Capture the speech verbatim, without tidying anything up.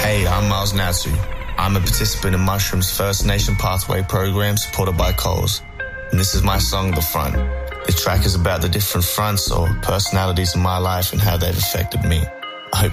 Hey, I'm Miles Natsu. I'm a participant in Mushroom's First Nation Pathway program supported by Coles. And this is my song, The Front. The track is about the different fronts or personalities in my life and how they've affected me.